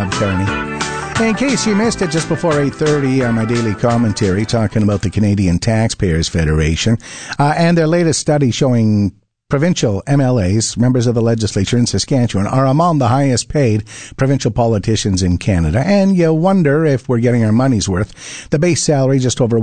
Kearney. In case you missed it, just before 8:30 on my daily commentary, talking about the Canadian Taxpayers Federation and their latest study showing provincial MLAs, members of the legislature in Saskatchewan, are among the highest paid provincial politicians in Canada. And you wonder if we're getting our money's worth. The base salary just over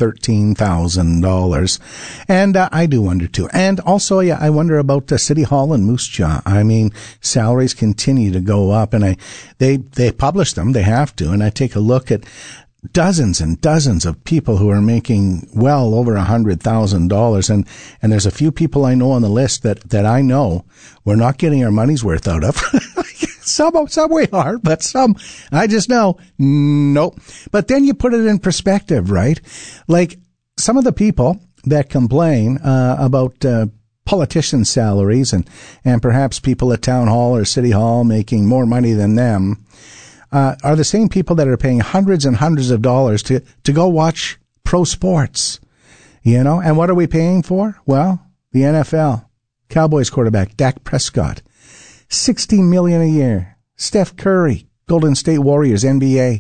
$113,000. And I do wonder too. And also, I wonder about City Hall in Moose Jaw. I mean, salaries continue to go up, and they publish them. They have to. And I take a look at dozens and dozens of people who are making well over $100,000. And there's a few people I know on the list that I know we're not getting our money's worth out of. Some we are, but some I just know, nope. But then you put it in perspective, right? Like some of the people that complain about politicians' salaries and perhaps people at Town Hall or City Hall making more money than them, are the same people that are paying hundreds and hundreds of dollars to go watch pro sports, And what are we paying for? Well, the NFL. Cowboys quarterback Dak Prescott, $16 million a year. Steph Curry, Golden State Warriors, NBA,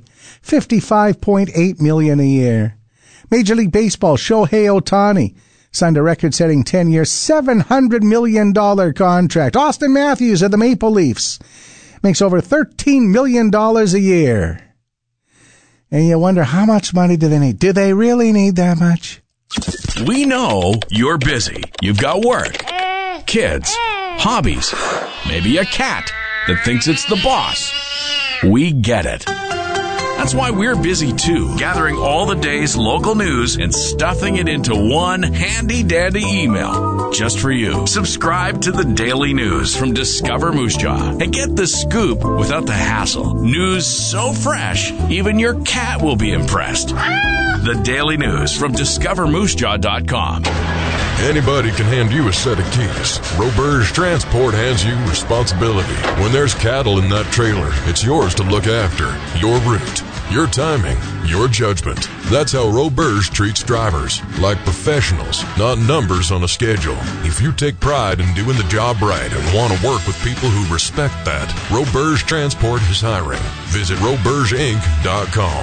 $55.8 million a year. Major League Baseball, Shohei Ohtani signed a record-setting 10-year, $700 million contract. Austin Matthews of the Maple Leafs makes over $13 million a year. And you wonder, how much money do they need? Do they really need that much? We know you're busy. You've got work, kids, hobbies, maybe a cat that thinks it's the boss. We get it. That's why we're busy too, gathering all the day's local news and stuffing it into one handy-dandy email just for you. Subscribe to the Daily News from Discover Moose Jaw and get the scoop without the hassle. News so fresh, even your cat will be impressed. The Daily News from DiscoverMooseJaw.com. Anybody can hand you a set of keys. Roberge Transport hands you responsibility. When there's cattle in that trailer, it's yours to look after. Your route, your timing, your judgment. That's how Roberge treats drivers, like professionals, not numbers on a schedule. If you take pride in doing the job right and want to work with people who respect that, Roberge Transport is hiring. Visit RobergeInc.com.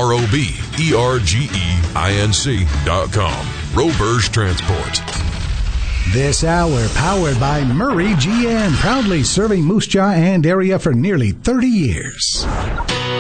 RobergeInc.com. Roberge Transport. This hour powered by Murray GM, proudly serving Moose Jaw and area for nearly 30 years.